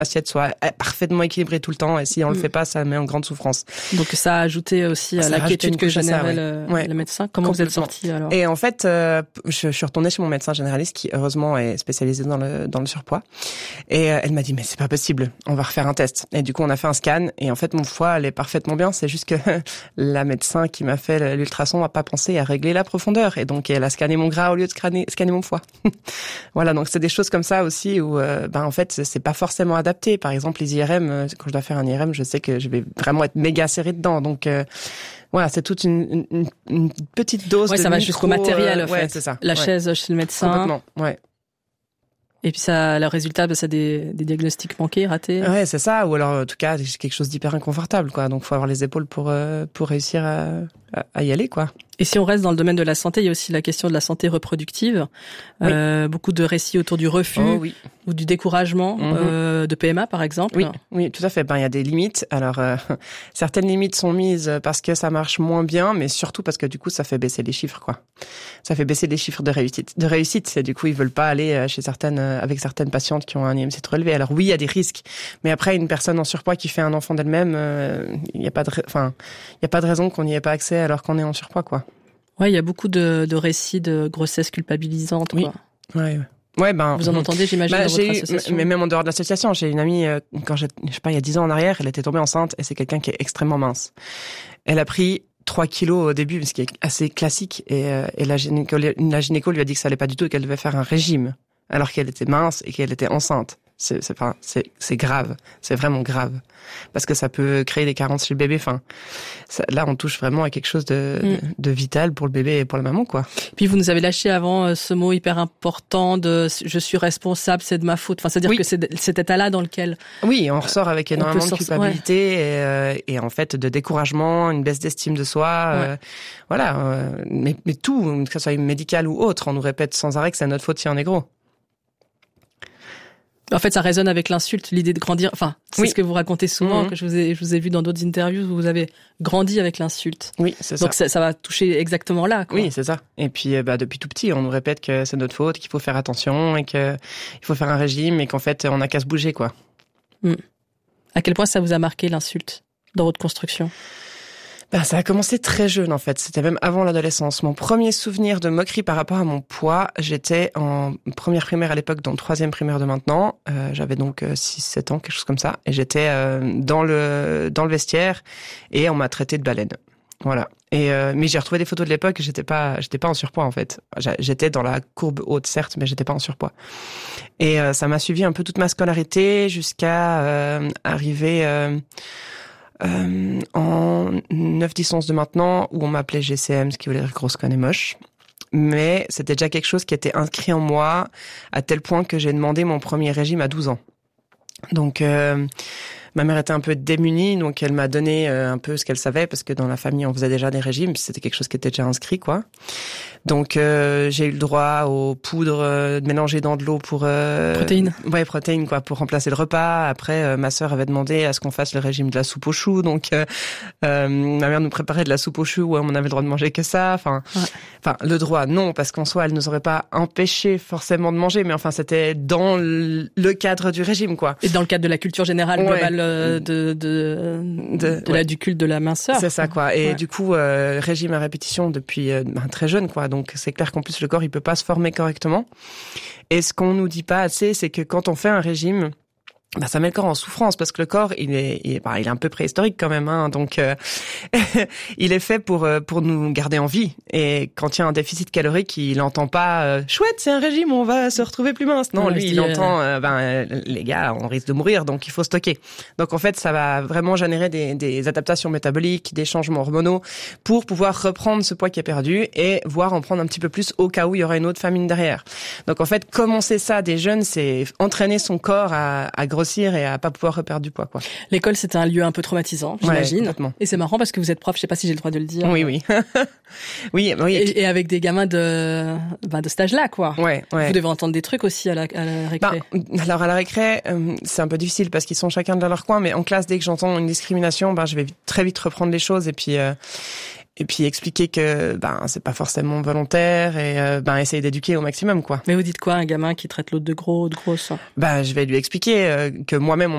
l'assiette soit parfaitement équilibrée tout le temps, et si on le fait pas, ça met en grande souffrance. Donc ça a ajouté aussi à l'inquiétude que générait le médecin. Comment vous êtes sortie alors? Et en fait, je suis retournée chez mon médecin généraliste qui heureusement est spécialisé dans le surpoids, et elle m'a dit mais c'est pas possible, on va refaire un test. Et du coup on a fait un scan, et en fait mon foie allait parfaitement bien, c'est juste que la médecin qui m'a fait l'ultrason n'a pas pensé à régler la profondeur, et donc elle a scanné mon gras au lieu de scanner mon foie. Voilà, donc c'est des choses comme ça aussi où en fait c'est pas forcément adapté. Par exemple, les IRM, quand je dois faire un IRM, je sais que je vais vraiment être méga serré dedans. Donc voilà, c'est toute une petite dose de ça va jusqu'au matériel, en fait. C'est ça. La chaise chez le médecin. Complètement, ouais. Et puis ça, le résultat, ça des diagnostics manqués, ratés. Ouais, c'est ça. Ou alors, en tout cas, c'est quelque chose d'hyper inconfortable, quoi. Donc, faut avoir les épaules pour réussir à y aller, quoi. Et si on reste dans le domaine de la santé, il y a aussi la question de la santé reproductive. Oui. Beaucoup de récits autour du refus ou du découragement de PMA, par exemple. Oui, tout à fait. Il y a des limites. Alors, certaines limites sont mises parce que ça marche moins bien, mais surtout parce que du coup, ça fait baisser les chiffres, quoi. Ça fait baisser les chiffres de réussite. Et du coup, ils veulent pas aller chez avec certaines patientes qui ont un IMC trop élevé. Alors oui, il y a des risques. Mais après, une personne en surpoids qui fait un enfant d'elle-même, il y a pas de raison qu'on n'y ait pas accès alors qu'on est en surpoids, quoi. Ouais, il y a beaucoup de récits de grossesse culpabilisante, quoi. Ouais. Vous en entendez, j'imagine, dans votre association. Mais même en dehors de l'association, j'ai une amie, quand je sais pas, il y a 10 ans en arrière, elle était tombée enceinte, et c'est quelqu'un qui est extrêmement mince. Elle a pris 3 kilos au début, ce qui est assez classique, et la gynéco lui a dit que ça allait pas du tout et qu'elle devait faire un régime, alors qu'elle était mince et qu'elle était enceinte. C'est grave. C'est vraiment grave. Parce que ça peut créer des carences chez le bébé. Là, on touche vraiment à quelque chose de vital pour le bébé et pour la maman, quoi. Puis vous nous avez lâché avant ce mot hyper important de je suis responsable, c'est de ma faute. C'est-à-dire que c'est cet état-là dans lequel. Oui, on ressort avec énormément de culpabilité et en fait de découragement, une baisse d'estime de soi. Mais tout, que ce soit médical ou autre, on nous répète sans arrêt que c'est notre faute si on est gros. En fait, ça résonne avec l'insulte, l'idée de grandir. C'est ce que vous racontez souvent, que je vous ai vu dans d'autres interviews où vous avez grandi avec l'insulte. Oui, c'est ça. Donc ça va toucher exactement là, quoi. Oui, c'est ça. Et puis, depuis tout petit, on nous répète que c'est notre faute, qu'il faut faire attention et qu'il faut faire un régime et qu'en fait, on n'a qu'à se bouger, quoi. À quel point ça vous a marqué l'insulte dans votre construction? Ça a commencé très jeune, en fait. C'était même avant l'adolescence. Mon premier souvenir de moquerie par rapport à mon poids, j'étais en première primaire à l'époque, dans troisième primaire de maintenant. J'avais donc 6-7 ans, quelque chose comme ça. Et j'étais dans le vestiaire et on m'a traité de baleine. Voilà. Mais j'ai retrouvé des photos de l'époque, j'étais pas en surpoids, en fait. J'étais dans la courbe haute, certes, mais j'étais pas en surpoids. Et ça m'a suivi un peu toute ma scolarité jusqu'à arriver en 9-10-11 de maintenant, où on m'appelait GCM, ce qui voulait dire grosse conne et moche. Mais c'était déjà quelque chose qui était inscrit en moi, à tel point que j'ai demandé mon premier régime à 12 ans. Donc, ma mère était un peu démunie, donc elle m'a donné un peu ce qu'elle savait, parce que dans la famille, on faisait déjà des régimes, puis c'était quelque chose qui était déjà inscrit, quoi. Donc, j'ai eu le droit aux poudres mélangées dans de l'eau pour... protéines. Ouais, protéines, quoi, pour remplacer le repas. Après, ma sœur avait demandé à ce qu'on fasse le régime de la soupe aux choux, donc ma mère nous préparait de la soupe aux choux, où on avait le droit de manger que ça. Enfin, le droit, non, parce qu'en soi, elle nous aurait pas empêché forcément de manger, mais enfin, c'était dans le cadre du régime, quoi. Et dans le cadre de la culture générale globale du culte de la minceur. C'est ça, quoi. Et du coup, régime à répétition depuis très jeune, quoi. Donc, c'est clair qu'en plus, le corps, il peut pas se former correctement. Et ce qu'on nous dit pas assez, c'est que quand on fait un régime, ça met le corps en souffrance, parce que le corps, il est un peu préhistorique quand même, hein. Donc, il est fait pour nous garder en vie. Et quand il y a un déficit calorique, il entend pas, chouette, c'est un régime, on va se retrouver plus mince. Non, lui, il entend, les gars, on risque de mourir, donc il faut stocker. Donc, en fait, ça va vraiment générer des adaptations métaboliques, des changements hormonaux, pour pouvoir reprendre ce poids qui est perdu et voire en prendre un petit peu plus au cas où il y aura une autre famine derrière. Donc, en fait, commencer ça des jeunes, c'est entraîner son corps à grossir et à pas pouvoir reperdre du poids, quoi. L'école, c'était un lieu un peu traumatisant, j'imagine. Ouais, et c'est marrant parce que vous êtes prof, je sais pas si j'ai le droit de le dire. Oui. oui. Et avec des gamins de cet âge-là, quoi. Ouais. Vous devez entendre des trucs aussi à la récré. Alors à la récré, c'est un peu difficile parce qu'ils sont chacun dans leur coin, mais en classe, dès que j'entends une discrimination, je vais très vite reprendre les choses et puis expliquer que c'est pas forcément volontaire et essayer d'éduquer au maximum, quoi. Mais vous dites quoi, un gamin qui traite l'autre de gros ou de grosse? Je vais lui expliquer que moi-même